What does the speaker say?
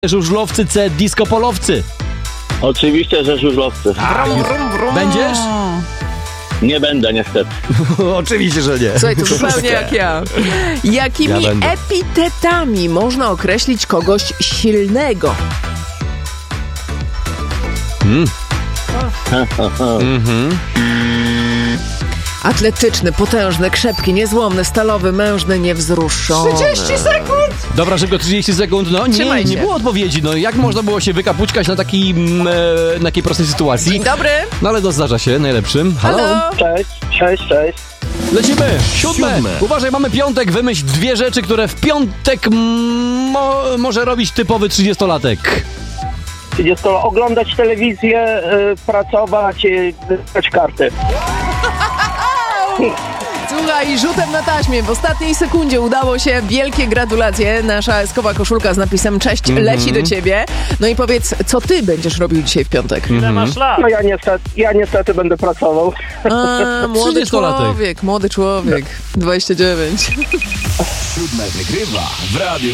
Żużlowcy C, disco-polowcy. Oczywiście, że żużlowcy. Będziesz? Nie będę niestety. Oczywiście, że nie. Słuchaj, to zupełnie jak ja. Jakimi epitetami można określić kogoś silnego? Atletyczny, potężny, krzepki, niezłomny, stalowy, mężny, niewzruszony. 30 sekund! Dobra, szybko, 30 sekund. No Trzymaj nie się. było odpowiedzi. No jak można było się wykapućkać na takiej prostej sytuacji? Dzień dobry. No ale to zdarza się najlepszym. Halo? Halo. Cześć. Lecimy! Siódme! Uważaj, mamy piątek. Wymyśl dwie rzeczy, które w piątek może robić typowy 30-latek. Oglądać telewizję, pracować, grać karty. Słuchaj, rzutem na taśmie w ostatniej sekundzie udało się. Wielkie gratulacje. Nasza eskowa koszulka z napisem cześć leci do ciebie. No i powiedz, co ty będziesz robił dzisiaj w piątek? Ile masz lat? No ja niestety będę pracował. A, młody 30-latek. człowiek, 29. 7 wygrywa w radiu.